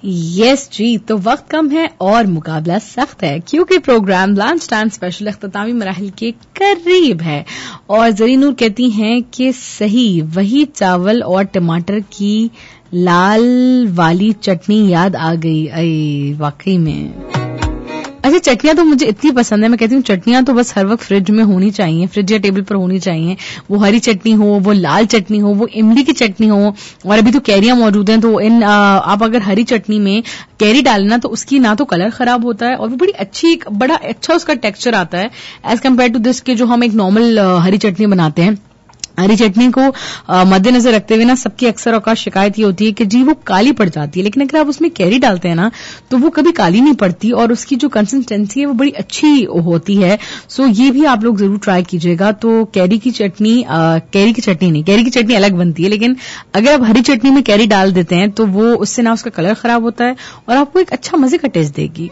Yes जी, तो वक्त कम है और मुकाबला सख्त है क्योंकि प्रोग्राम लंच टाइम स्पेशल अख्तामी मराहिल के करीब है और जरी नूर कहती हैं कि सही वही चावल और टमाटर की लाल वाली चटनी याद आ गई। अरे वाकई में अच्छा, चटनियां तो मुझे इतनी पसंद है। मैं कहती हूँ चटनियां तो बस हर वक्त फ्रिज में होनी चाहिए, फ्रिज या टेबल पर होनी चाहिए। वो हरी चटनी हो, वो लाल चटनी हो, वो इमली की चटनी हो। और अभी तो कैरियां मौजूद हैं, तो इन आप अगर हरी चटनी में कैरी डालना तो उसकी ना तो कलर खराब होता है और वो बड़ी अच्छी, बड़ा अच्छा उसका टेक्सचर आता है एज कम्पेयर टू दिस के जो हम एक नॉर्मल हरी चटनी बनाते हैं। हरी चटनी को मद्देनजर रखते हुए ना सबकी अक्सर औकात शिकायत ये होती है कि जी वो काली पड़ जाती है, लेकिन अगर आप उसमें कैरी डालते हैं ना तो वो कभी काली नहीं पड़ती और उसकी जो कंसिस्टेंसी है वो बड़ी अच्छी होती है। सो ये भी आप लोग जरूर ट्राई कीजिएगा। तो कैरी की चटनी कैरी की चटनी अलग बनती है, लेकिन अगर आप हरी चटनी में कैरी डाल देते हैं तो वो उससे ना उसका कलर खराब होता है और आपको एक अच्छा मजे का टेस्ट देगी।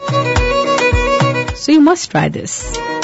So you must try this.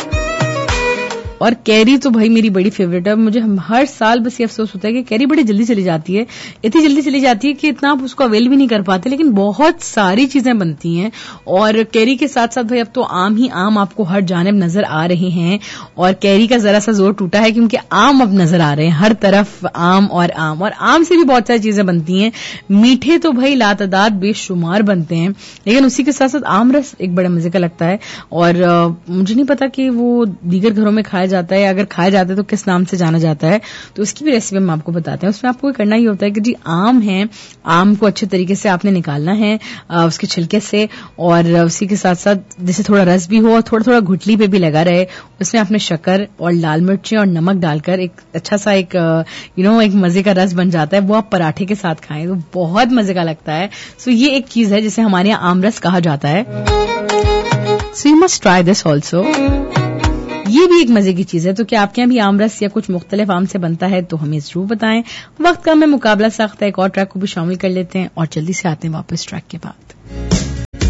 और कैरी तो भाई मेरी बड़ी फेवरेट है। मुझे हर साल बस ये अफसोस होता है कि कैरी बड़ी जल्दी चली जाती है, इतनी जल्दी चली जाती है कि इतना आप उसको अवेल भी नहीं कर पाते, लेकिन बहुत सारी चीजें बनती हैं। और कैरी के साथ साथ भाई अब तो आम ही आम आपको हर जानिब नजर आ रहे हैं और कैरी का जरा सा जोर टूटा है क्योंकि आम अब नजर आ रहे हैं हर तरफ, आम और आम से भी बहुत सारी चीजें बनती हैं। मीठे तो भाई लातादाद बेशुमार बनते हैं, लेकिन उसी के साथ साथ आम रस एक बड़ा मजे का लगता है। और मुझे नहीं पता कि वो दीगर घरों में खाया जाता है, अगर खाया जाता है तो किस नाम से जाना जाता है, तो उसकी भी रेसिपी हम आपको बताते हैं। उसमें आपको करना ही होता है कि जी आम है, आम को अच्छे तरीके से आपने निकालना है उसके छिलके से और उसी के साथ साथ जैसे थोड़ा रस भी हो और थोड़ा थोड़ा घुटली पे भी लगा रहे, उसमें आपने शक्कर और लाल मिर्चें और नमक डालकर एक अच्छा सा एक एक मजे का रस बन जाता है। वो आप पराठे के साथ खाएं तो बहुत मजे का लगता है। सो ये एक चीज है जिसे हमारे यहाँ आम रस कहा जाता है। So you must try this also. ये भी एक मजे की चीज है। तो क्या आपके यहाँ भी आम रस या कुछ मुख्तलिफ आम से बनता है तो हमें जरूर बताएं। वक्त कम है, मुकाबला सख्त है। एक और ट्रैक को भी शामिल कर लेते हैं और जल्दी से आते हैं वापस ट्रैक के बाद।